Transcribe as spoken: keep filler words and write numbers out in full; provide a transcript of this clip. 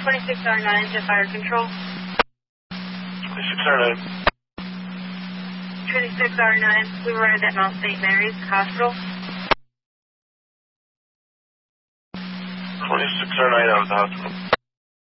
twenty-six R nine to fire control. twenty-six R nine. twenty-six R nine, we were at Mount Saint Mary's Hospital. twenty-six R nine out of the hospital.